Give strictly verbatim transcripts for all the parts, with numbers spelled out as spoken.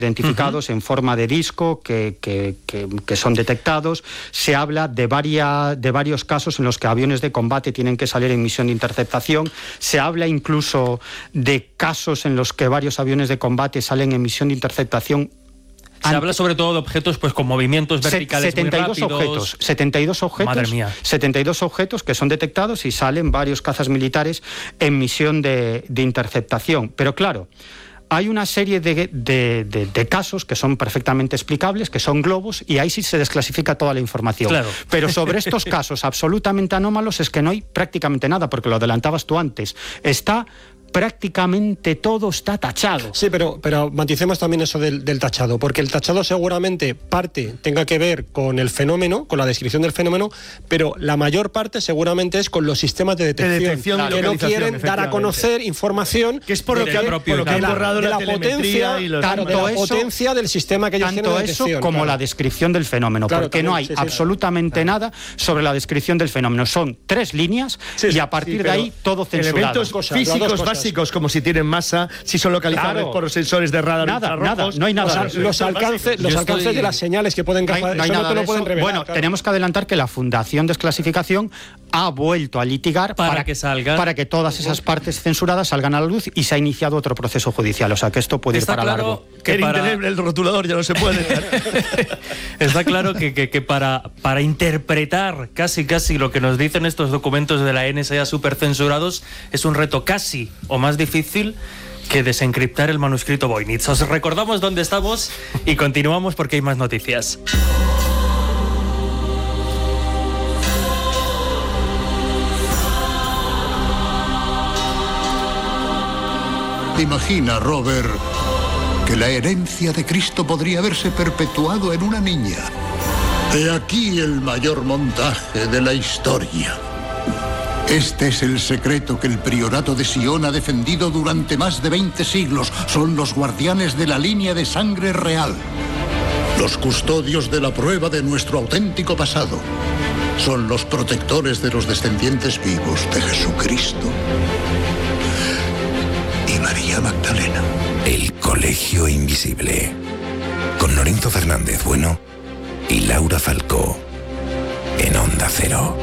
identificados uh-huh. en forma de disco que, que, que, que son detectados. Se habla de, varia, de varios casos en los que aviones de combate tienen que salir en misión de interceptación. Se habla incluso de casos en los que varios aviones de combate salen en misión de interceptación. Se Ante... habla sobre todo de objetos pues con movimientos verticales setenta y dos muy rápidos. Objetos, setenta y dos objetos, Madre mía. setenta y dos objetos que son detectados y salen varios cazas militares en misión de, de interceptación. Pero claro, hay una serie de, de, de, de casos que son perfectamente explicables, que son globos, y ahí sí se desclasifica toda la información. Claro. Pero sobre estos casos absolutamente anómalos es que no hay prácticamente nada, porque lo adelantabas tú antes. Está... prácticamente todo está tachado. Sí, pero, pero maticemos también eso del, del tachado, porque el tachado seguramente parte tenga que ver con el fenómeno, con la descripción del fenómeno, pero la mayor parte seguramente es con los sistemas de detección, de detección claro, que no quieren dar a conocer información que es por lo que, que, por lo que han borrado de la, la potencia potencia, y los claro, de la eso, potencia del sistema que ellos tanto tienen de eso detección, como claro. la descripción del fenómeno, claro, porque también, no hay sí, sí, absolutamente claro. nada sobre la descripción del fenómeno. Son tres líneas sí, y a partir sí, de ahí todo censurado. Elementos cosas, físicos básicos, como si tienen masa, si son localizables claro. por los sensores de radar nada, infrarrojos. nada, no hay nada. O sea, los alcances, los alcances estoy... de las señales que pueden captar, no hay, no hay eso nada no te lo de pueden eso. revelar. Bueno, claro. tenemos que adelantar que la Fundación Desclasificación ha vuelto a litigar para, para que salgan, para que todas esas partes censuradas salgan a la luz, y se ha iniciado otro proceso judicial. O sea que esto puede Está ir para claro largo. Que Era para... indeleble el rotulador, ya no se puede. Está claro que, que, que para, para interpretar casi casi lo que nos dicen estos documentos de la N S A super censurados es un reto casi o más difícil que desencriptar el manuscrito Voynich. Os recordamos dónde estamos y continuamos porque hay más noticias. Imagina, Robert, que la herencia de Cristo podría haberse perpetuado en una niña. He aquí el mayor montaje de la historia. Este es el secreto que el priorato de Sion ha defendido durante más de veinte siglos. Son los guardianes de la línea de sangre real. Los custodios de la prueba de nuestro auténtico pasado. Son los protectores de los descendientes vivos de Jesucristo y María Magdalena. El Colegio Invisible. Con Lorenzo Fernández Bueno y Laura Falcó. En Onda Cero.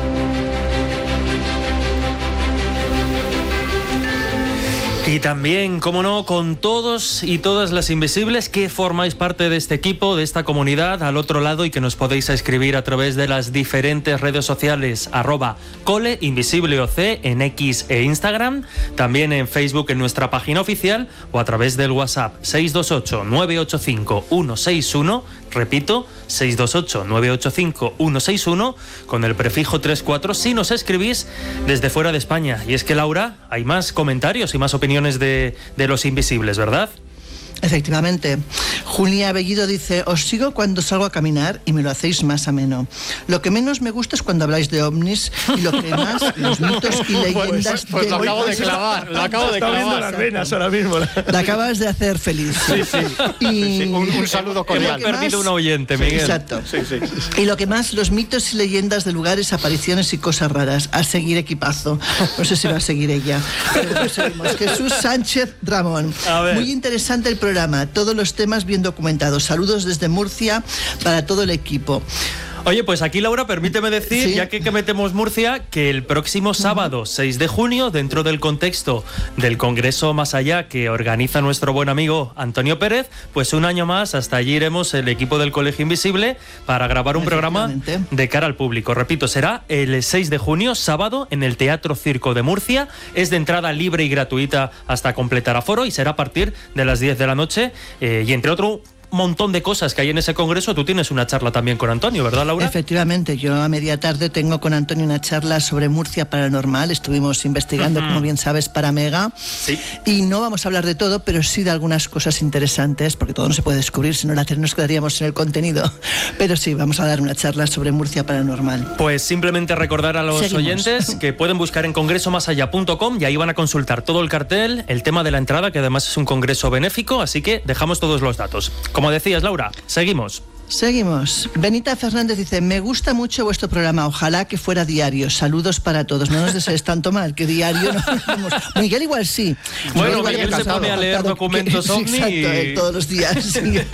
Y también, como no, con todos y todas las invisibles que formáis parte de este equipo, de esta comunidad, al otro lado, y que nos podéis escribir a través de las diferentes redes sociales, arroba Cole Invisible O C en X e Instagram, también en Facebook en nuestra página oficial, o a través del WhatsApp seis dos ocho, nueve ocho cinco, uno seis uno, repito, seis dos ocho, nueve ocho cinco, uno seis uno, con el prefijo treinta y cuatro si nos escribís desde fuera de España. Y es que, Laura, hay más comentarios y más opiniones de, de los invisibles, ¿verdad? Efectivamente. Julia Bellido dice: os sigo cuando salgo a caminar y me lo hacéis más ameno. Lo que menos me gusta es cuando habláis de ovnis, y lo que más, los mitos y leyendas. Pues, pues de... lo acabo de clavar, lo acabo de Está clavar. viendo las venas ahora mismo. La acabas de hacer feliz. Sí, sí. Y... sí, un, un saludo cordial. Hemos perdido un oyente, Miguel. Exacto. Sí, sí. Y lo que más, los mitos y leyendas de lugares, apariciones y cosas raras. A seguir, equipazo. No sé si va a seguir ella. Pero bueno, seguimos. Jesús Sánchez Ramón. Muy interesante el programa. Todos los temas bien documentados. Saludos desde Murcia para todo el equipo. Oye, pues aquí, Laura, permíteme decir, ¿Sí? ya que, que metemos Murcia, que el próximo sábado, seis de junio, dentro del contexto del Congreso Más Allá que organiza nuestro buen amigo Antonio Pérez, pues un año más, hasta allí iremos el equipo del Colegio Invisible para grabar un programa de cara al público. Repito, será el seis de junio, sábado, en el Teatro Circo de Murcia. Es de entrada libre y gratuita hasta completar aforo, y será a partir de las diez de la noche, eh, y entre otro montón de cosas que hay en ese congreso, tú tienes una charla también con Antonio, ¿verdad, Laura? Efectivamente, yo a media tarde tengo con Antonio una charla sobre Murcia Paranormal. Estuvimos investigando, uh-huh. como bien sabes, para Mega. Sí. Y no vamos a hablar de todo, pero sí de algunas cosas interesantes, porque todo no se puede descubrir, si no nos quedaríamos en el contenido. Pero sí, vamos a dar una charla sobre Murcia Paranormal. Pues simplemente recordar a los Seguimos. oyentes que pueden buscar en congreso más allá punto com, y ahí van a consultar todo el cartel, el tema de la entrada, que además es un congreso benéfico, así que dejamos todos los datos. Como decías, Laura, seguimos. Seguimos. Benita Fernández dice: me gusta mucho vuestro programa, ojalá que fuera diario. Saludos para todos. No nos desees tanto mal, que diario no vamos. Miguel igual sí. Bueno, Miguel, Miguel se pone a leer documentos que, ovni sí, exacto, y... todos los días.